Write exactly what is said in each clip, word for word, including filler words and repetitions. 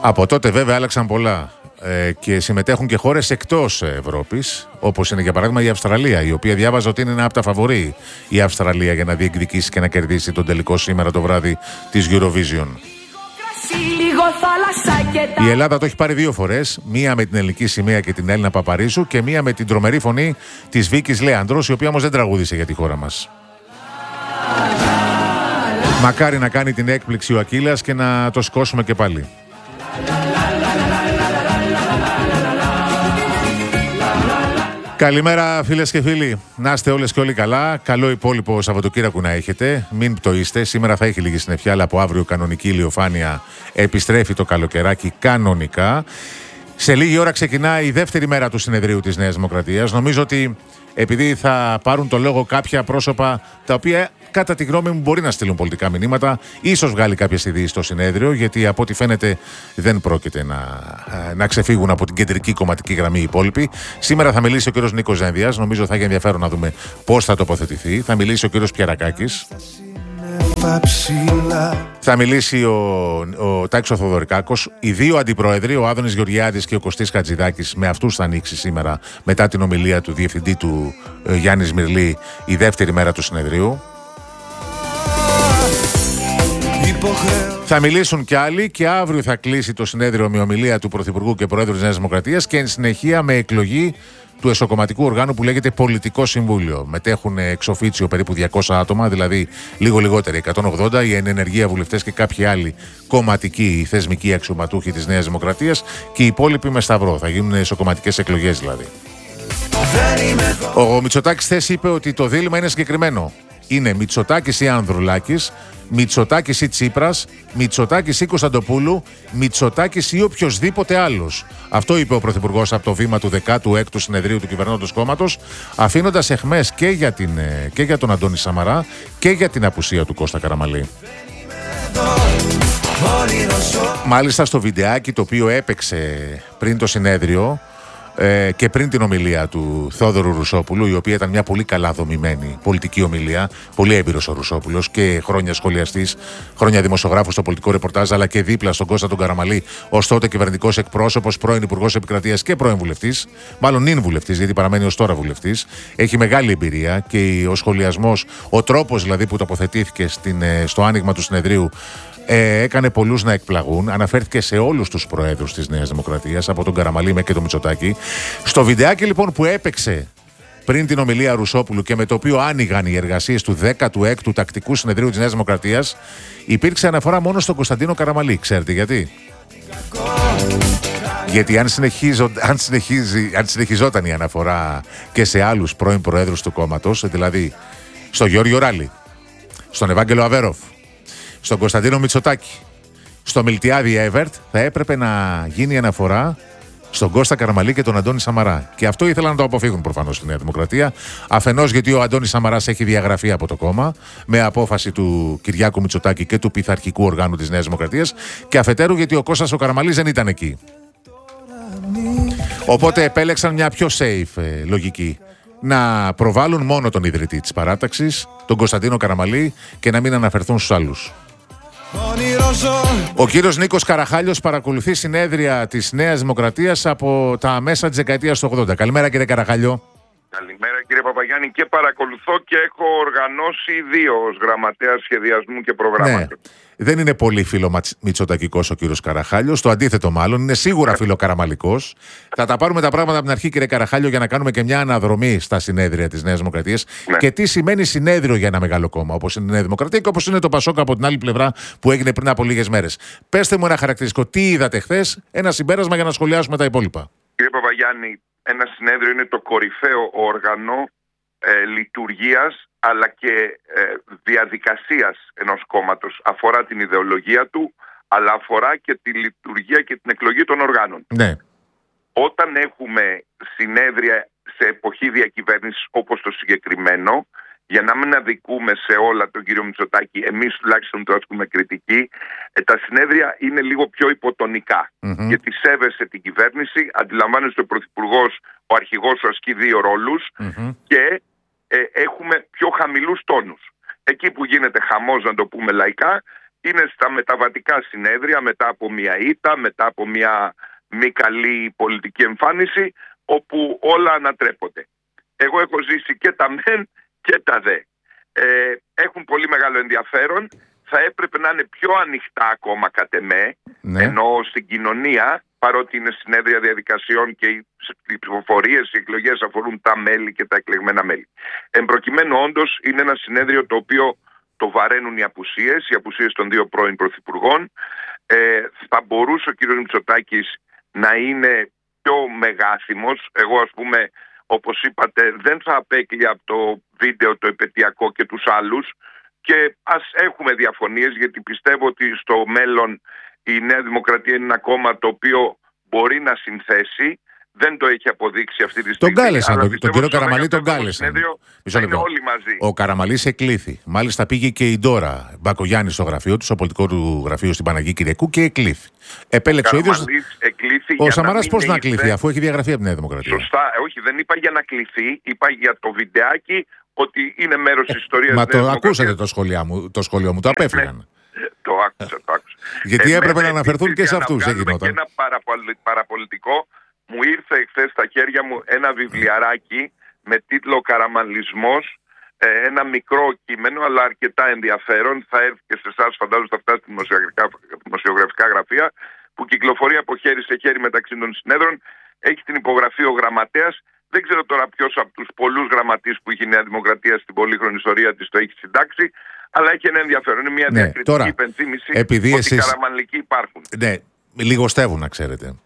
Από τότε βέβαια άλλαξαν πολλά ε, και συμμετέχουν και χώρες εκτός Ευρώπης, όπως είναι για παράδειγμα η Αυστραλία, η οποία διάβαζα ότι είναι ένα από τα φαβορί η Αυστραλία για να διεκδικήσει και να κερδίσει τον τελικό σήμερα το βράδυ της Eurovision. Η Ελλάδα το έχει πάρει δύο φορές, μία με την ελληνική σημαία και την Έλληνα Παπαρίσου και μία με την τρομερή φωνή της Βίκης Λέαντρος, η οποία όμως δεν τραγούδισε για τη χώρα μας. Μακάρι να κάνει την έκπληξη ο Ακύλας και να το σκόσουμε και πάλι. Καλημέρα φίλες και φίλοι, να είστε όλες και όλοι καλά. Καλό υπόλοιπο Σαββατοκύριακο να έχετε. Μην πτωείστε, σήμερα θα έχει λίγη συννεφιά, αλλά από αύριο κανονική ηλιοφάνεια επιστρέφει το καλοκαιράκι κανονικά. Σε λίγη ώρα ξεκινάει η δεύτερη μέρα του συνεδρίου της Νέας Δημοκρατίας. Νομίζω ότι επειδή θα πάρουν το λόγο κάποια πρόσωπα τα οποία κατά τη γνώμη μου μπορεί να στείλουν πολιτικά μηνύματα, ίσως βγάλει κάποιες ειδήσεις στο συνέδριο, γιατί από ό,τι φαίνεται δεν πρόκειται να, να ξεφύγουν από την κεντρική κομματική γραμμή οι υπόλοιποι. Σήμερα θα μιλήσει ο κ. Νίκος Δένδιας, νομίζω θα έχει ενδιαφέρον να δούμε πώς θα τοποθετηθεί. Θα μιλήσει ο κ. Πιερακάκης. Θα μιλήσει ο, ο Τάκης ο Θοδωρικάκος. Οι δύο αντιπρόεδροι, ο Άδωνης Γεωργιάδης και ο Κωστής Χατζηδάκης, με αυτούς θα ανοίξει σήμερα, μετά την ομιλία του διευθυντή του ε, Γιάννη Σμυρλή, η δεύτερη μέρα του συνεδρίου. Θα μιλήσουν κι άλλοι και αύριο θα κλείσει το συνέδριο με ομιλία του Πρωθυπουργού και Προέδρου της Νέας Δημοκρατίας και εν συνεχεία με εκλογή του εσωκομματικού οργάνου που λέγεται Πολιτικό Συμβούλιο. Μετέχουν εξ οφίτσιο περίπου διακόσια άτομα, δηλαδή λίγο λιγότεροι, εκατόν ογδόντα, οι ενεργεία βουλευτές και κάποιοι άλλοι κομματικοί ή θεσμικοί αξιωματούχοι της Νέας Δημοκρατίας και οι υπόλοιποι με σταυρό. Θα γίνουν εσωκομματικές εκλογές δηλαδή. Ο Μητσοτάκης χθες είπε ότι το δίλημμα είναι συγκεκριμένο. Είναι Μητσοτάκης ή Ανδρουλάκης, Μητσοτάκης ή Τσίπρας, Μητσοτάκης ή Κωνσταντοπούλου, Μητσοτάκης ή οποιοδήποτε άλλος. Αυτό είπε ο Πρωθυπουργός από το βήμα του δεκάτου έκτου συνεδρίου του κυβερνώντος κόμματος, αφήνοντας αιχμές και για, την, και για τον Αντώνη Σαμαρά και για την απουσία του Κώστα Καραμαλή. Μάλιστα στο βιντεάκι το οποίο έπαιξε πριν το συνέδριο Ε, και πριν την ομιλία του Θόδωρου Ρουσόπουλου, η οποία ήταν μια πολύ καλά δομημένη πολιτική ομιλία, πολύ έμπειρος ο Ρουσόπουλος και χρόνια σχολιαστής, χρόνια δημοσιογράφος στο πολιτικό ρεπορτάζ, αλλά και δίπλα στον Κώστα τον Καραμαλή, ως τότε κυβερνητικός εκπρόσωπος, πρώην Υπουργός Επικρατείας και πρώην βουλευτής, μάλλον είναι βουλευτής, γιατί παραμένει ως τώρα βουλευτής. Έχει μεγάλη εμπειρία και ο σχολιασμός, ο τρόπος δηλαδή που τοποθετήθηκε στην, στο άνοιγμα του συνεδρίου, Ε, έκανε πολλούς να εκπλαγούν. Αναφέρθηκε σε όλους τους προέδρους της Νέας Δημοκρατίας, από τον Καραμαλή μέχρι και τον Μητσοτάκη. Στο βιντεάκι λοιπόν που έπαιξε πριν την ομιλία Ρουσόπουλου και με το οποίο άνοιγαν οι εργασίες του δέκατου έκτου τακτικού συνεδρίου της Νέας Δημοκρατίας, υπήρξε αναφορά μόνο στον Κωνσταντίνο Καραμαλή. Ξέρετε γιατί? Γιατί αν, αν, συνεχίζει, αν συνεχιζόταν η αναφορά και σε άλλους πρώην προέδρους του κόμματος, δηλαδή στον Γιώργο Ράλη, στον Ευάγγελο Αβέροφ, στον Κωνσταντίνο Μητσοτάκη, στο Μιλτιάδη Εύερτ, θα έπρεπε να γίνει αναφορά στον Κώστα Καραμαλή και τον Αντώνη Σαμαρά. Και αυτό ήθελαν να το αποφύγουν προφανώς στη Νέα Δημοκρατία. Αφενός γιατί ο Αντώνης Σαμαράς έχει διαγραφεί από το κόμμα με απόφαση του Κυριάκου Μητσοτάκη και του πειθαρχικού οργάνου της Νέας Δημοκρατίας. Και αφετέρου γιατί ο Κώστας ο Καραμαλής δεν ήταν εκεί. Οπότε επέλεξαν μια πιο safe ε, λογική. Να προβάλλουν μόνο τον ιδρυτή της παράταξης, τον Κωνσταντίνο Καραμαλή, και να μην αναφερθούν στους άλλους. Ο κύριος Νίκος Καραχάλιος παρακολουθεί συνέδρια της Νέας Δημοκρατίας από τα μέσα της δεκαετίας του ογδόντα. Καλημέρα κύριε Καραχάλιο. Καλημέρα κύριε Παπαγιάννη, και παρακολουθώ και έχω οργανώσει δύο ως γραμματέας σχεδιασμού και προγράμματος. Ναι. Δεν είναι πολύ φιλομητσοτακικός ο κύριος Καραχάλιος, το αντίθετο μάλλον, είναι σίγουρα ναι. φιλοκαραμαλικός. Θα τα πάρουμε τα πράγματα από την αρχή κύριε Καραχάλιο για να κάνουμε και μια αναδρομή στα συνέδρια της Νέας Δημοκρατίας ναι. και τι σημαίνει συνέδριο για ένα μεγάλο κόμμα όπως είναι η Νέα Δημοκρατία και όπως είναι το Πασόκ από την άλλη πλευρά που έγινε πριν από λίγες μέρες. Πέστε μου ένα χαρακτηριστικό, τι είδατε χθες, ένα συμπέρασμα για να σχολιάσουμε τα υπόλοιπα. Κύριε Παπαγιάννη, ένα συνέδριο είναι το κορυφαίο όργανο ε, λειτουργίας αλλά και ε, διαδικασίας ενός κόμματος. Αφορά την ιδεολογία του, αλλά αφορά και τη λειτουργία και την εκλογή των οργάνων. Ναι. Όταν έχουμε συνέδρια σε εποχή διακυβέρνησης όπως το συγκεκριμένο, για να μην αδικούμε σε όλα τον κύριο Μητσοτάκη, εμείς τουλάχιστον το ασκούμε κριτική, ε, τα συνέδρια είναι λίγο πιο υποτονικά. Mm-hmm. Γιατί σέβεσαι την κυβέρνηση, αντιλαμβάνεσαι ο Πρωθυπουργός, ο αρχηγός σου ασκεί δύο ρόλους mm-hmm. και ε, έχουμε πιο χαμηλούς τόνους. Εκεί που γίνεται χαμός, να το πούμε λαϊκά, είναι στα μεταβατικά συνέδρια μετά από μια ήττα, μετά από μια μη καλή πολιτική εμφάνιση, όπου όλα ανατρέπονται. Εγώ έχω ζήσει και τα μεν και τα δε. Ε, έχουν πολύ μεγάλο ενδιαφέρον. Θα έπρεπε να είναι πιο ανοιχτά ακόμα κατ' εμέ, ναι. Ενώ στην κοινωνία, παρότι είναι συνέδρια διαδικασιών και οι ψηφοφορίες, οι εκλογές αφορούν τα μέλη και τα εκλεγμένα μέλη. Εν προκειμένου, όντως είναι ένα συνέδριο το οποίο το βαραίνουν οι απουσίες, οι απουσίες των δύο πρώην πρωθυπουργών. Ε, θα μπορούσε ο κ. Μητσοτάκης να είναι πιο μεγάθυμος. Εγώ, ας πούμε, όπως είπατε, δεν θα απέκλεια από το βίντεο το επαιτειακό και τους άλλους, και ας έχουμε διαφωνίες, γιατί πιστεύω ότι στο μέλλον η Νέα Δημοκρατία είναι ένα κόμμα το οποίο μπορεί να συνθέσει. Δεν το έχει αποδείξει αυτή τη στιγμή. Τον κάλεσαν, τον, τον κύριο Καραμαλή τον κάλεσαν. Είναι όλοι μαζί. Ο Καραμαλής εκλήθη. Μάλιστα πήγε και η Ντόρα Μπακογιάννη στο γραφείο του, στο πολιτικό του γραφείο στην Παναγία Κυριακού, και εκλήθη. Επέλεξε ο ίδιος. Ο Σαμαράς πώς να κληθεί, αφού έχει διαγραφεί από τη Νέα Δημοκρατία? Σωστά, όχι, δεν είπα για να κληθεί, είπα για το βιντεάκι ότι είναι μέρος της ιστορίας. Μα το ακούσατε το σχολείο μου, το σχολείο μου, το απέφυγαν. Το άκουσα, το άκουσα. Γιατί έπρεπε να αναφερθούν και σε αυτούς. Και ένα παραπολιτικό. Μου ήρθε εχθές στα χέρια μου ένα βιβλιαράκι με τίτλο «Καραμαλισμός», ένα μικρό κείμενο αλλά αρκετά ενδιαφέρον. Θα έρθει και σε εσάς, φαντάζομαι θα φτάσει στη δημοσιογραφικά γραφεία, που κυκλοφορεί από χέρι σε χέρι μεταξύ των συνέδρων. Έχει την υπογραφή ο γραμματέας. Δεν ξέρω τώρα ποιος από τους πολλούς γραμματείς που είχε η Νέα Δημοκρατία στην πολύχρονη ιστορία της το έχει συντάξει, αλλά έχει ένα ενδιαφέρον. Είναι μια ναι, διακριτική τώρα, υπενθύμηση ότι εσείς... οι καραμαλικοί υπάρχουν. Ναι, λιγοστεύουν, να ξέρετε.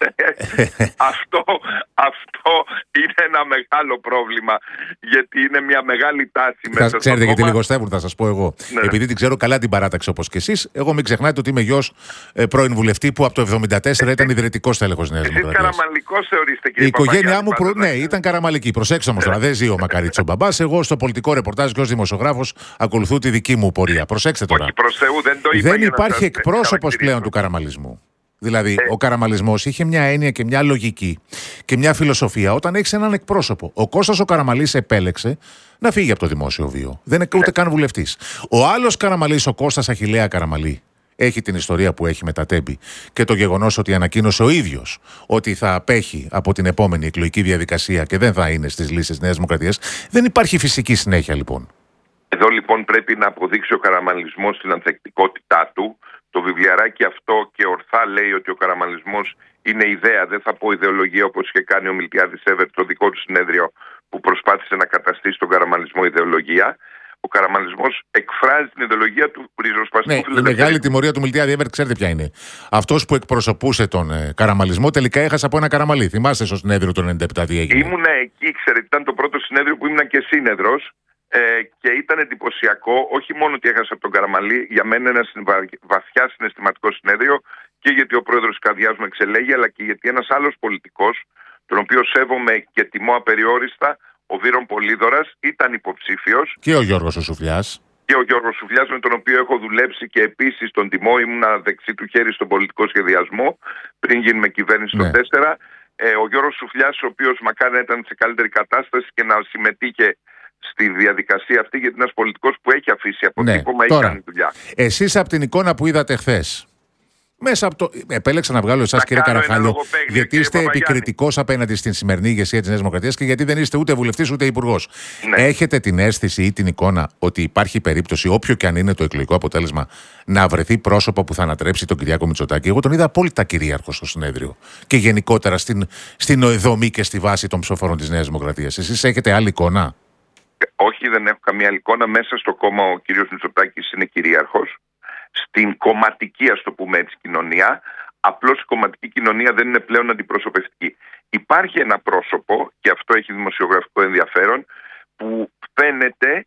αυτό, αυτό είναι ένα μεγάλο πρόβλημα, γιατί είναι μια μεγάλη τάση θα, μέσα στο ξέρετε κόμμα. Γιατί λιγοστεύουν, θα σας πω εγώ. Ναι. Επειδή την ξέρω καλά την παράταξη όπως και εσείς, εγώ μην ξεχνάτε ότι είμαι γιος ε, πρώην βουλευτή που από το εβδομήντα τέσσερα ήταν ιδρυτικός τέλεχος Νέας Δημοκρατίας. Εσείς καραμαλικός θεωρείστε, κύριε Η οικογένειά μου προ... ναι, ήταν καραμαλική. Προσέξτε όμως τώρα, δεν ζει ο Μακαρίτσης ο μπαμπάς. Εγώ στο πολιτικό ρεπορτάζ και ως δημοσιογράφος ακολουθώ τη δική μου πορεία. Προσέξτε τώρα. Όχι, προς Θεού, δεν το είπα δεν υπάρχει εκπρόσωπος πλέον του καραμαλισμού. Δηλαδή, ε. ο καραμαλισμός είχε μια έννοια και μια λογική και μια φιλοσοφία όταν έχεις έναν εκπρόσωπο. Ο Κώστας ο Καραμαλής επέλεξε να φύγει από το δημόσιο βίο. Δεν είναι ούτε καν βουλευτής. Ο άλλος Καραμαλής, ο Κώστας Αχιλλέα Καραμαλή, έχει την ιστορία που έχει με τα Τέμπη και το γεγονός ότι ανακοίνωσε ο ίδιος ότι θα απέχει από την επόμενη εκλογική διαδικασία και δεν θα είναι στις λίστες Νέας Δημοκρατίας. Δεν υπάρχει φυσική συνέχεια, λοιπόν. Εδώ λοιπόν πρέπει να αποδείξει ο καραμαλισμός την ανθεκτικότητά του. Το βιβλιαράκι αυτό και ορθά λέει ότι ο καραμαλισμός είναι ιδέα, δεν θα πω ιδεολογία, όπως είχε κάνει ο Μιλτιάδης Εύερ στο δικό του συνέδριο που προσπάθησε να καταστήσει τον καραμαλισμό ιδεολογία. Ο καραμαλισμός εκφράζει την ιδεολογία του ριζοσπαστικού ναι, φιλελευθερικού. Η μεγάλη τιμωρία του Μιλτιάδη Εύερ, ξέρετε ποια είναι? Αυτός που εκπροσωπούσε τον ε, καραμαλισμό τελικά έχασε από ένα καραμαλί. Θυμάστε στο συνέδριο του ενενήντα επτά τι έγινε? Ήμουνα εκεί, ξέρετε, ήταν το πρώτο συνέδριο που ήμουν και σύνεδρος. Ε, και ήταν εντυπωσιακό, όχι μόνο ότι έχασε από τον Καραμαλή, για μένα ένα βαθιά συναισθηματικό συνέδριο, και γιατί ο πρόεδρος Καδιάς μου εξελέγει, αλλά και γιατί ένας άλλος πολιτικός, τον οποίο σέβομαι και τιμώ απεριόριστα, ο Βύρον Πολύδωρας, ήταν υποψήφιος. Και ο Γιώργος ο Σουφλιάς. Και ο Γιώργος Σουφλιάς, με τον οποίο έχω δουλέψει και επίσης τον τιμώ, ήμουνα δεξί του χέρι στον πολιτικό σχεδιασμό, πριν γίνουμε κυβέρνηση ναι. το τέσσερα. Ε, ο Γιώργος Σουφλιάς, ο οποίος μακάρι να ήταν σε καλύτερη κατάσταση και να συμμετείχε στη διαδικασία αυτή, γιατί είναι ένας πολιτικός που έχει αφήσει αποτύπωμα, ναι, έχει κάνει δουλειά. Εσείς από την εικόνα που είδατε χθες, μέσα από το... επέλεξα να βγάλω εσάς, κύριε Καραχάλιο, γιατί είστε επικριτικός απέναντι στην σημερινή ηγεσία της Νέας Δημοκρατίας και γιατί δεν είστε ούτε βουλευτής ούτε υπουργός. Ναι. Έχετε την αίσθηση ή την εικόνα ότι υπάρχει περίπτωση, όποιο και αν είναι το εκλογικό αποτέλεσμα, να βρεθεί πρόσωπο που θα ανατρέψει τον Κυριάκο Μητσοτάκη? Εγώ τον είδα απόλυτα κυρίαρχο στο συνέδριο και γενικότερα στην, στην δομή και στη βάση των ψηφοφόρων της Νέας Δημοκρατίας. Εσείς έχετε άλλη εικόνα? Όχι, δεν έχω καμία άλλη εικόνα. Μέσα στο κόμμα ο κ. Μητσοτάκης είναι κυρίαρχος. Στην κομματική, ας το πούμε έτσι, κοινωνία. Απλώς η κομματική κοινωνία δεν είναι πλέον αντιπροσωπευτική. Υπάρχει ένα πρόσωπο, και αυτό έχει δημοσιογραφικό ενδιαφέρον, που φαίνεται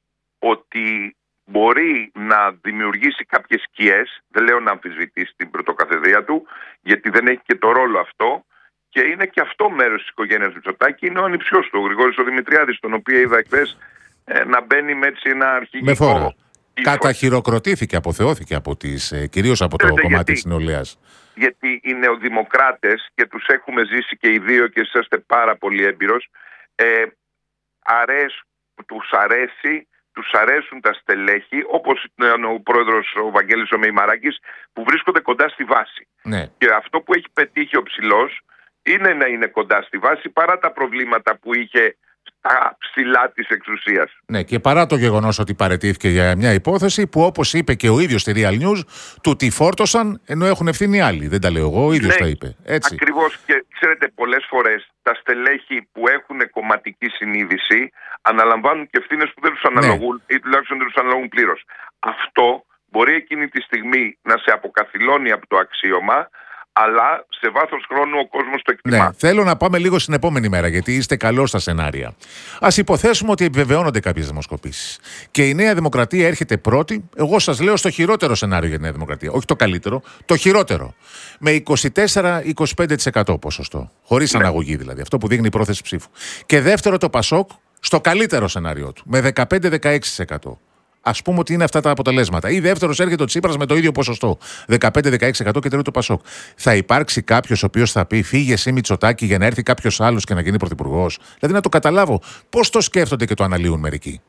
ότι μπορεί να δημιουργήσει κάποιες σκιές. Δεν λέω να αμφισβητήσει την πρωτοκαθεδρία του, γιατί δεν έχει και το ρόλο αυτό. Και είναι και αυτό μέρος της οικογένειας Μητσοτάκη. Είναι ο ανιψιός του, ο Γρηγόρης ο Δημητριάδης, τον οποίο είδα εχθές ε, να μπαίνει με έτσι ένα αρχηγικό. Με φόρο. Καταχειροκροτήθηκε, αποθεώθηκε από τις, ε, κυρίως από το γιατί, κομμάτι της νεολαίας. Γιατί οι νεοδημοκράτες, και τους έχουμε ζήσει και οι δύο και είσαστε πάρα πολύ έμπειρος, ε, αρέσ, τους αρέσει, τους αρέσουν τα στελέχη, όπως ήταν ο πρόεδρος ο Βαγγέλης ο Μεϊμαράκης, που βρίσκονται κοντά στη βάση. Ναι. Και αυτό που έχει πετύχει ο Ψηλός είναι να είναι κοντά στη βάση, παρά τα προβλήματα που είχε στα ψηλά της εξουσίας. Ναι, και παρά το γεγονός ότι παραιτήθηκε για μια υπόθεση που, όπως είπε και ο ίδιος στη Real News, του τη φόρτωσαν ενώ έχουν ευθύνη άλλοι. Δεν τα λέω εγώ, ο ίδιος Ναι, τα είπε. Έτσι. Ακριβώς. Και ξέρετε, πολλές φορές τα στελέχη που έχουν κομματική συνείδηση αναλαμβάνουν και ευθύνες που δεν τους αναλογούν, ναι, ή τουλάχιστον δεν τους αναλογούν πλήρως. Αυτό μπορεί εκείνη τη στιγμή να σε αποκαθιλώνει από το αξίωμα, αλλά σε βάθος χρόνου ο κόσμος το εκτιμά. Ναι, θέλω να πάμε λίγο στην επόμενη μέρα, γιατί είστε καλός στα σενάρια. Ας υποθέσουμε ότι επιβεβαιώνονται κάποιες δημοσκοπήσεις και η Νέα Δημοκρατία έρχεται πρώτη. Εγώ σας λέω στο χειρότερο σενάριο για τη Νέα Δημοκρατία. Όχι το καλύτερο, το χειρότερο. Με είκοσι τέσσερα με είκοσι πέντε τοις εκατό ποσοστό. Χωρίς ναι. αναγωγή δηλαδή. Αυτό που δείχνει η πρόθεση ψήφου. Και δεύτερο το Πασόκ στο καλύτερο σενάριό του. Με δεκαπέντε με δεκαέξι τοις εκατό. Ας πούμε ότι είναι αυτά τα αποτελέσματα. Ή δεύτερος έρχεται ο Τσίπρας με το ίδιο ποσοστό. δεκαπέντε με δεκαέξι τοις εκατό και τρίτο το Πασόκ. Θα υπάρξει κάποιος ο οποίος θα πει φύγε εσύ Μητσοτάκη για να έρθει κάποιος άλλος και να γίνει πρωθυπουργός? Δηλαδή να το καταλάβω. Πώς το σκέφτονται και το αναλύουν μερικοί?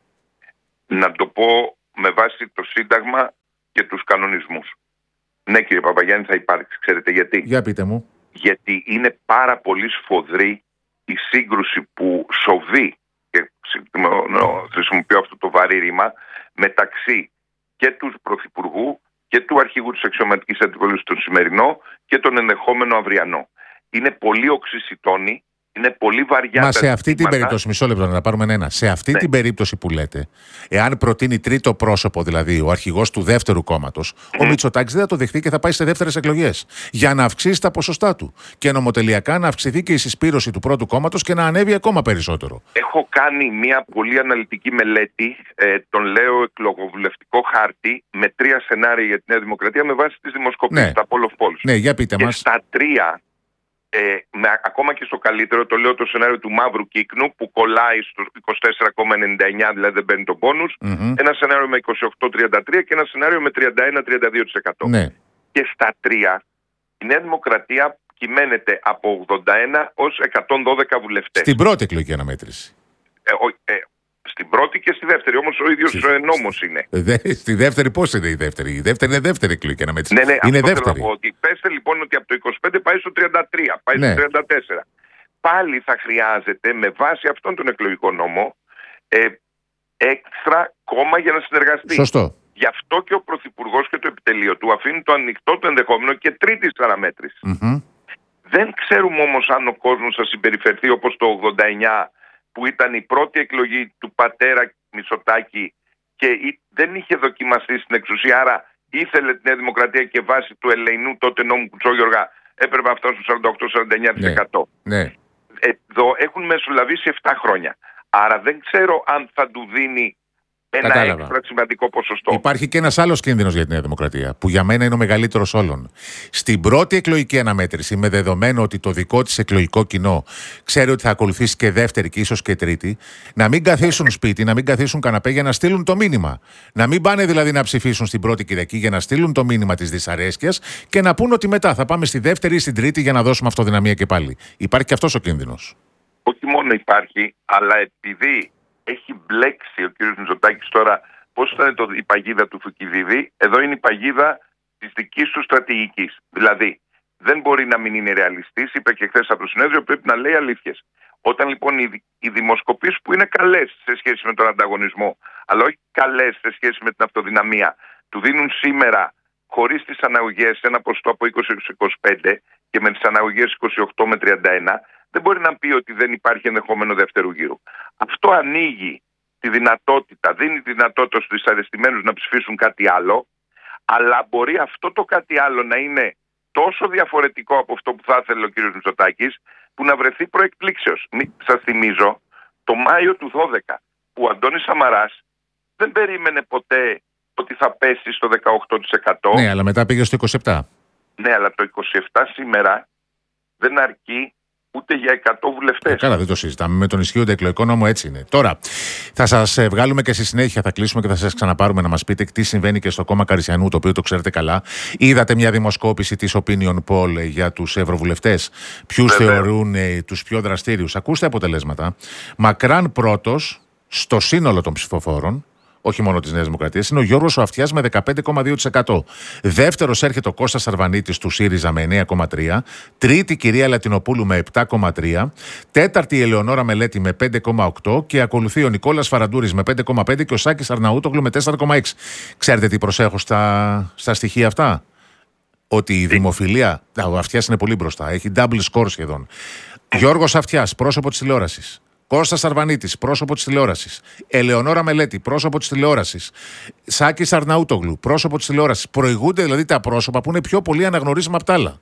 Να το πω με βάση το Σύνταγμα και τους κανονισμούς. Ναι, κύριε Παπαγιάννη, θα υπάρξει. Ξέρετε γιατί? Για πείτε μου. Γιατί είναι πάρα πολύ σφοδρή η σύγκρουση που σοβεί, και χρησιμοποιώ αυτό το βαρύ ρήμα, μεταξύ και του Πρωθυπουργού και του Αρχηγού της Αξιωματικής Αντιπολίτευσης τον σημερινό και τον ενδεχόμενο αυριανό. Είναι πολύ οξυσιτόνη, είναι πολύ βαριά. Μα σε αυτή την περίπτωση, μισό λεπτό να πάρουμε ένα. Σε αυτή ναι. την περίπτωση που λέτε, εάν προτείνει τρίτο πρόσωπο, δηλαδή ο αρχηγός του δεύτερου κόμματος, mm. ο Μητσοτάκης δεν θα το δεχτεί και θα πάει σε δεύτερες εκλογές. Για να αυξήσει τα ποσοστά του. Και νομοτελειακά να αυξηθεί και η συσπήρωση του πρώτου κόμματος και να ανέβει ακόμα περισσότερο. Έχω κάνει μια πολύ αναλυτική μελέτη, ε, τον λέω εκλογοβουλευτικό χάρτη, με τρία σενάρια για τη Νέα Δημοκρατία με βάση τις δημοσκοπήσεις, ναι. τα poll of polls. Ναι, για πείτε και μας. Στα τρία. Ε, με, ακόμα και στο καλύτερο, το λέω το σενάριο του μαύρου κύκνου που κολλάει στο είκοσι τέσσερα κόμμα ενενήντα εννιά, δηλαδή δεν παίρνει τον πόνους, mm-hmm. ένα σενάριο με είκοσι οκτώ κόμμα τριάντα τρία και ένα σενάριο με τριάντα ένα με τριάντα δύο τοις εκατό. Ναι. Και στα τρία η Νέα Δημοκρατία κυμαίνεται από ογδόντα ένα ως εκατόν δώδεκα βουλευτές. Στην πρώτη εκλογική αναμέτρηση. Ε, ο, ε, στην πρώτη και στη δεύτερη, όμως ο ίδιος στη... νόμος είναι. Δε, στη δεύτερη πώς είναι η δεύτερη? Η δεύτερη είναι δεύτερη εκλογική αναμέτρηση. Ναι, ναι, είναι αυτό δεύτερη. Θέλω να πω, ότι πέστε λοιπόν ότι από το είκοσι πέντε πάει στο τριάντα τρία, πάει ναι. στο τριάντα τέσσερα. Πάλι θα χρειάζεται με βάση αυτόν τον εκλογικό νόμο ε, έξτρα κόμμα για να συνεργαστεί. Σωστό. Γι' αυτό και ο Πρωθυπουργός και το επιτελείο του αφήνει το ανοιχτό το ενδεχόμενο και τρίτης αναμέτρησης. Mm-hmm. Δεν ξέρουμε όμως αν ο κόσμος θα συμπεριφερθεί όπως το ογδόντα εννιά, που ήταν η πρώτη εκλογή του πατέρα Μητσοτάκη και δεν είχε δοκιμαστεί στην εξουσία, άρα ήθελε τη Νέα Δημοκρατία και βάσει του ελεηνού τότε νόμου Κουτσόγιοργα έπρεπε να φτάσει στο σαράντα οκτώ με σαράντα εννιά τοις εκατό. Ναι, ναι. Εδώ έχουν μεσολαβήσει επτά χρόνια. Άρα δεν ξέρω αν θα του δίνει ένα Κατάλαβα. έξτρα σημαντικό ποσοστό. Υπάρχει και ένας άλλος κίνδυνος για τη Νέα Δημοκρατία, που για μένα είναι ο μεγαλύτερος όλων. Στην πρώτη εκλογική αναμέτρηση, με δεδομένο ότι το δικό της εκλογικό κοινό ξέρει ότι θα ακολουθήσει και δεύτερη και ίσως και τρίτη, να μην καθίσουν σπίτι, να μην καθίσουν καναπέ για να στείλουν το μήνυμα. Να μην πάνε δηλαδή να ψηφίσουν στην πρώτη Κυριακή για να στείλουν το μήνυμα της δυσαρέσκειας και να πούν ότι μετά θα πάμε στη δεύτερη ή στην τρίτη για να δώσουμε αυτοδυναμία και πάλι. Υπάρχει και αυτός ο κίνδυνος. Όχι μόνο υπάρχει, αλλά επειδή έχει μπλέξει ο κ. Μητσοτάκης τώρα, πώς ήταν το, η παγίδα του Θουκυδίδη, εδώ είναι η παγίδα της δικής του στρατηγικής. Δηλαδή, δεν μπορεί να μην είναι ρεαλιστής, είπε και χθες από το συνέδριο, πρέπει να λέει αλήθειες. Όταν λοιπόν οι, οι δημοσκοπήσεις που είναι καλές σε σχέση με τον ανταγωνισμό, αλλά όχι καλές σε σχέση με την αυτοδυναμία, του δίνουν σήμερα χωρίς τις αναγωγές ένα ποσοστό από είκοσι με είκοσι πέντε και με τις αναγωγές είκοσι οκτώ με τριάντα ένα, δεν μπορεί να πει ότι δεν υπάρχει ενδεχόμενο δεύτερου γύρου. Αυτό ανοίγει τη δυνατότητα, δίνει τη δυνατότητα στους δυσαρεστημένους να ψηφίσουν κάτι άλλο, αλλά μπορεί αυτό το κάτι άλλο να είναι τόσο διαφορετικό από αυτό που θα ήθελε ο κ. Μητσοτάκης, που να βρεθεί προεκπλήξεως. Σας θυμίζω, το Μάιο του δώδεκα, που ο Αντώνης Σαμαράς δεν περίμενε ποτέ ότι θα πέσει στο δεκαοκτώ τοις εκατό. Ναι, αλλά μετά πήγε στο είκοσι επτά. Ναι, αλλά το είκοσι επτά σήμερα δεν αρκεί ούτε για εκατό βουλευτές. Ε, καλά, δεν το συζητάμε. Με τον ισχύοντα εκλογικό νόμο έτσι είναι. Τώρα, θα σας ε, βγάλουμε και στη συνέχεια, θα κλείσουμε και θα σας ξαναπάρουμε να μας πείτε τι συμβαίνει και στο κόμμα Καρισιανού, το οποίο το ξέρετε καλά. Είδατε μια δημοσκόπηση της Opinion Poll για τους ευρωβουλευτές. Ποιους θεωρούν ε, τους πιο δραστήριους? Ακούστε αποτελέσματα. Μακράν πρώτος στο σύνολο των ψηφοφόρων, όχι μόνο της Νέας Δημοκρατίας, είναι ο Γιώργος ο Αυτιάς με δεκαπέντε κόμμα δύο τοις εκατό. Δεύτερος έρχεται ο Κώστας Αρβανίτης του ΣΥΡΙΖΑ με εννέα κόμμα τρία τοις εκατό. Τρίτη η κυρία Λατινοπούλου με επτά κόμμα τρία τοις εκατό. Τέταρτη η Ελεονόρα Μελέτη με πέντε κόμμα οκτώ τοις εκατό. Και ακολουθεί ο Νικόλας Φαραντούρης με πέντε κόμμα πέντε τοις εκατό και ο Σάκης Αρναούτογλου με τέσσερα κόμμα έξι τοις εκατό. Ξέρετε τι προσέχω στα, στα στοιχεία αυτά? Ότι η δημοφιλία. Ο Αυτιάς είναι πολύ μπροστά. Έχει double score σχεδόν. Γιώργος Αυτιάς, πρόσωπο της τηλεόρασης. Κώστας Αρβανίτης, πρόσωπο της τηλεόρασης. Ελεονόρα Μελέτη, πρόσωπο της τηλεόρασης. Σάκης Αρναούτογλου, πρόσωπο της τηλεόρασης. Προηγούνται δηλαδή τα πρόσωπα που είναι πιο πολύ αναγνωρίσιμα από τα άλλα.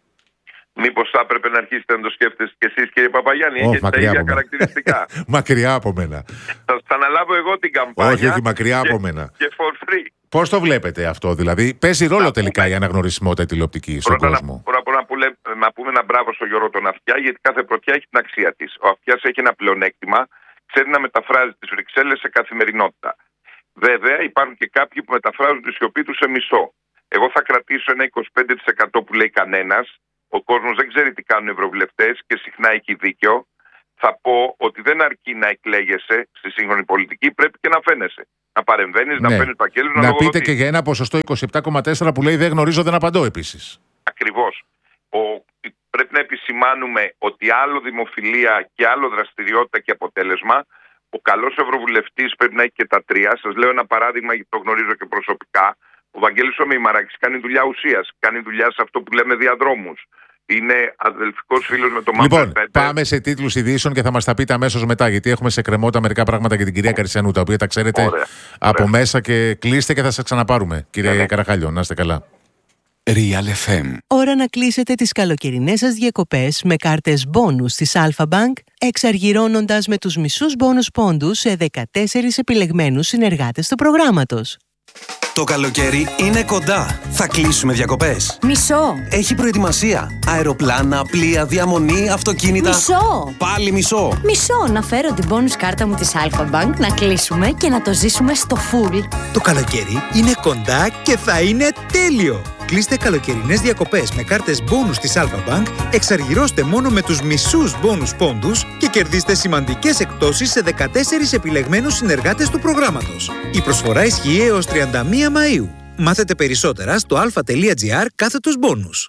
Μήπως θα έπρεπε να αρχίσετε να το σκέφτεστε κι εσείς, κύριε Παπαγιάννη? Oh, έχετε τα ίδια χαρακτηριστικά. Μακριά από μένα. Θα σας αναλάβω εγώ την καμπάνια. Όχι, όχι, μακριά και, από μένα. Και for free. Πώς το βλέπετε αυτό, δηλαδή? Παίζει ρόλο τελικά πούμε. η αναγνωρισιμότητα τηλεοπτική στον Πρώτα κόσμο? Πρώτα απ' όλα να, να πούμε ένα μπράβο στον Γιώργο τον Αυτιά, γιατί κάθε πρωτιά έχει την αξία της. Ο Αυτιάς έχει ένα πλεονέκτημα, ξέρει να μεταφράζει τις Βρυξέλλες σε καθημερινότητα. Βέβαια, υπάρχουν και κάποιοι που μεταφράζουν τη σιωπή τους σε μισό. Εγώ θα κρατήσω ένα είκοσι πέντε τοις εκατό που λέει κανένας. Ο κόσμος δεν ξέρει τι κάνουν οι ευρωβουλευτές και συχνά έχει δίκιο. Θα πω ότι δεν αρκεί να εκλέγεσαι στη σύγχρονη πολιτική, πρέπει και να φαίνεσαι. Να παρεμβαίνεις, ναι. να φαίνεις φακέλους, να, να λογοδοτείς. Να πείτε και για ένα ποσοστό είκοσι επτά κόμμα τέσσερα που λέει δεν γνωρίζω, δεν απαντώ επίσης. Ακριβώς. Ο, πρέπει να επισημάνουμε ότι άλλο δημοφιλία και άλλο δραστηριότητα και αποτέλεσμα. Ο καλός ευρωβουλευτής πρέπει να έχει και τα τρία. Σας λέω ένα παράδειγμα, γιατί το γνωρίζω και προσωπικά. Ο Βαγγέλης ο Μημαράκης κάνει δουλειά ουσίας. Κάνει δουλειά σε αυτό που λέμε διαδρόμους. Είναι αδελφικός φίλος με τον Μάμπερ. Λοιπόν, πάμε σε τίτλους ειδήσεων και θα μας τα πείτε αμέσως μετά. Γιατί έχουμε σε κρεμότα μερικά πράγματα για την κυρία Καρισιανού, τα οποία τα ξέρετε ωραία, από ωραία. μέσα. Και κλείστε και θα σας ξαναπάρουμε, κύριε ναι. Καραχάλιο. Να είστε καλά. Real εφ εμ. Ώρα να κλείσετε τις καλοκαιρινές σας διακοπές με κάρτες μπόνους της Alpha Bank, εξαργυρώνοντας με τους μισούς μπόνους πόντους σε δεκατέσσερις επιλεγμένους συνεργάτες του προγράμματος. Το καλοκαίρι είναι κοντά. Θα κλείσουμε διακοπές. Μισό. Έχει προετοιμασία. Αεροπλάνα, πλοία, διαμονή, αυτοκίνητα. Μισό. Πάλι μισό. Μισό. Να φέρω την bonus κάρτα μου της Alpha Bank, να κλείσουμε και να το ζήσουμε στο full. Το καλοκαίρι είναι κοντά και θα είναι τέλειο. Κλείστε καλοκαιρινές διακοπές με κάρτες μπόνους της Alpha Bank, εξαργυρώστε μόνο με τους μισούς μπόνους πόντους και κερδίστε σημαντικές εκπτώσεις σε δεκατέσσερις επιλεγμένους συνεργάτες του προγράμματος. Η προσφορά ισχύει έως τριάντα μία Μαΐου. Μάθετε περισσότερα στο alpha.gr κάθετος μπόνους.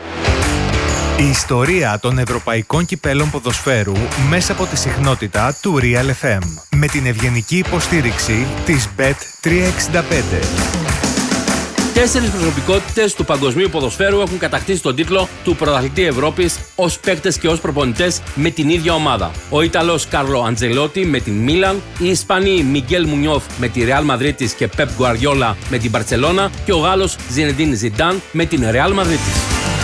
Η ιστορία των ευρωπαϊκών κυπέλων ποδοσφαίρου μέσα από τη συχνότητα του Real εφ εμ με την ευγενική υποστήριξη της μπετ τριακόσια εξήντα πέντε. Τέσσερις προσωπικότητες του παγκοσμίου ποδοσφαίρου έχουν κατακτήσει τον τίτλο του πρωταθλητή Ευρώπης ως παίκτες και ως προπονητές με την ίδια ομάδα. Ο Ιταλός Κάρλο Αντζελότη με την Μίλαν, οι Ισπανοί Μιγγέλ Μουνιόφ με τη Ρεάλ Μαδρίτης και Πεπ Γκουαρδιόλα με την Μπαρτσελώνα και ο Γάλλος Ζινεντίν Ζιντάν με την Ρεάλ Μαδρίτης.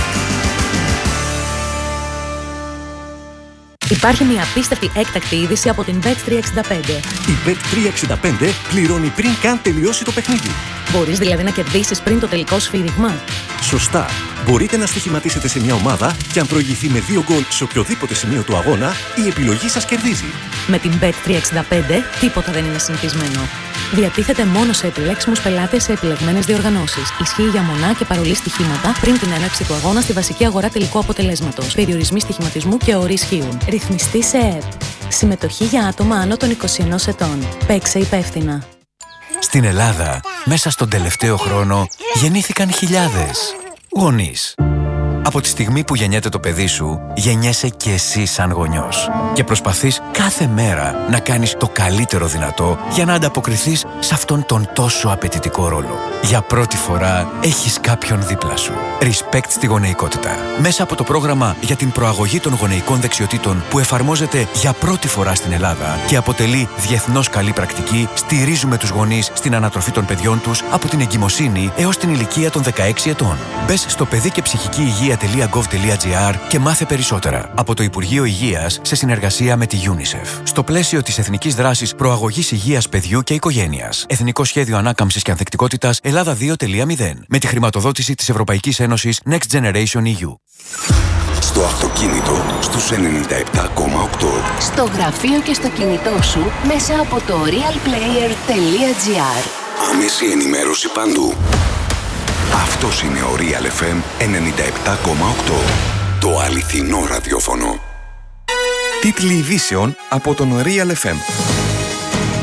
Υπάρχει μια απίστευτη έκτακτη είδηση από την μπετ τριακόσια εξήντα πέντε. Η μπετ τριακόσια εξήντα πέντε πληρώνει πριν καν τελειώσει το παιχνίδι. Μπορείς δηλαδή να κερδίσεις πριν το τελικό σφύριγμα. Σωστά. Μπορείτε να στοιχηματίσετε σε μια ομάδα και αν προηγηθεί με δύο γκολ σε οποιοδήποτε σημείο του αγώνα, η επιλογή σας κερδίζει. Με την μπετ τριακόσια εξήντα πέντε τίποτα δεν είναι συνηθισμένο. Διατίθεται μόνο σε επιλέξιμους πελάτες σε επιλεγμένες διοργανώσεις. Ισχύει για μονά και παρολί στοιχήματα πριν την έναρξη του αγώνα στη βασική αγορά τελικού αποτελέσματος. Περιορισμοί στοιχηματισμού και όροι ισχύουν. Ρυθμιστή σε ΕΕΠ. Συμμετοχή για άτομα άνω των είκοσι ενός ετών. Παίξε υπεύθυνα. Στην Ελλάδα, μέσα στον τελευταίο χρόνο, γεννήθηκαν χιλιάδες γονείς. Από τη στιγμή που γεννιέται το παιδί σου, γεννιέσαι και εσύ σαν γονιός. Και προσπαθείς κάθε μέρα να κάνεις το καλύτερο δυνατό για να ανταποκριθείς σε αυτόν τον τόσο απαιτητικό ρόλο. Για πρώτη φορά έχεις κάποιον δίπλα σου. Respect στη γονεϊκότητα. Μέσα από το πρόγραμμα για την προαγωγή των γονεϊκών δεξιοτήτων που εφαρμόζεται για πρώτη φορά στην Ελλάδα και αποτελεί διεθνώς καλή πρακτική, στηρίζουμε τους γονείς στην ανατροφή των παιδιών τους από την εγκυμοσύνη έως την ηλικία των δεκαέξι ετών. Μπες στο παιδί και ψυχική υγεία.gov.gr και μάθε περισσότερα. Από το Υπουργείο Υγείας σε συνεργασία με τη UNICEF. Στο πλαίσιο της Εθνικής Δράσης Προαγωγής Υγείας Παιδιού και Οικογένειας. Εθνικό Σχέδιο Ανάκαμψης και Ανθεκτικότητας Ελλάδα δύο κόμμα μηδέν. Με τη χρηματοδότηση της Ευρωπαϊκής Ένωσης Next Generation ι γιου. Στο αυτοκίνητο στους ενενήντα επτά κόμμα οκτώ. Στο γραφείο και στο κινητό σου μέσα από το realplayer.gr. Άμεση ενημέρωση παντού. Αυτός είναι ο Real εφ εμ ενενήντα επτά κόμμα οκτώ. Το αληθινό ραδιόφωνο. Τίτλοι ειδήσεων από τον Real εφ εμ.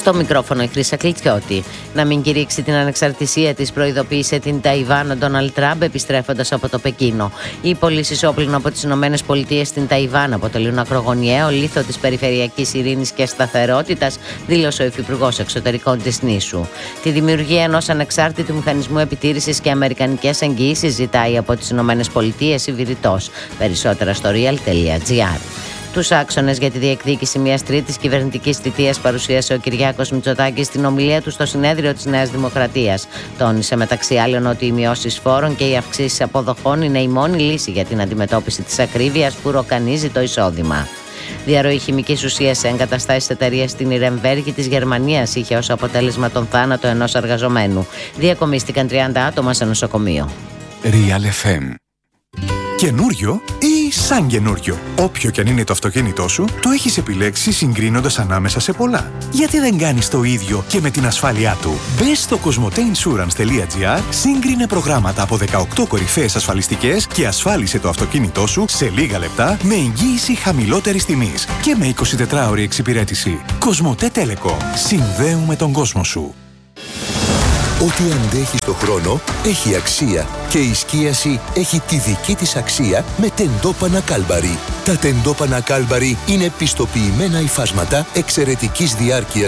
Στο μικρόφωνο η Χρύσα Κλητιώτη. Να μην κηρύξει την ανεξαρτησία της, προειδοποίησε την Ταϊβάν ο Ντόναλντ Τραμπ επιστρέφοντας από το Πεκίνο. Οι πωλήσεις όπλων από τις Ηνωμένες Πολιτείες στην Ταϊβάν αποτελούν ακρογωνιαίο λίθο της περιφερειακής ειρήνης και σταθερότητας, δήλωσε ο Υφυπουργός Εξωτερικών της νήσου. Τη δημιουργία ενός ανεξάρτητου μηχανισμού επιτήρησης και αμερικανικές εγγυήσεις ζητάει από τις Ηνωμένες Πολιτείες η Βηρητός. Περισσότερα στο real τελεία gr. Τους άξονες για τη διεκδίκηση μιας τρίτης κυβερνητικής θητείας παρουσίασε ο Κυριάκος Μητσοτάκης στην ομιλία του στο συνέδριο της Νέας Δημοκρατίας. Τόνισε μεταξύ άλλων ότι οι μειώσεις φόρων και οι αυξήσεις αποδοχών είναι η μόνη λύση για την αντιμετώπιση της ακρίβειας που ροκανίζει το εισόδημα. Διαρροή χημικής ουσίας σε εγκαταστάσεις εταιρείας στην Ιρεμβέργη της Γερμανίας είχε ως αποτέλεσμα τον θάνατο ενός εργαζομένου. Διακομίστηκαν τριάντα άτομα σε νοσοκομείο. Real εφ εμ. Καινούριο ή σαν καινούριο. Όποιο και αν είναι το αυτοκίνητό σου, το έχεις επιλέξει συγκρίνοντας ανάμεσα σε πολλά. Γιατί δεν κάνεις το ίδιο και με την ασφάλειά του? Μπες στο κοσμοτέινσουρανς τελεία gr, σύγκρινε προγράμματα από δεκαοκτώ κορυφαίες ασφαλιστικές και ασφάλισε το αυτοκίνητό σου σε λίγα λεπτά με εγγύηση χαμηλότερης τιμής και με εικοσιτετράωρη εξυπηρέτηση. Κοσμοτέ Telecom. Συνδέουμε τον κόσμο σου. Ό,τι αντέχει στο χρόνο έχει αξία και η σκίαση έχει τη δική της αξία με τεντόπανα Κάλμπαρι. Τα τεντόπανα Κάλμπαρι είναι πιστοποιημένα υφάσματα εξαιρετικής διάρκειας